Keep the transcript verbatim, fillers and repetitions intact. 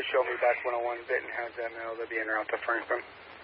show me back one oh one Benton has M L. They'll be en route to Franklin.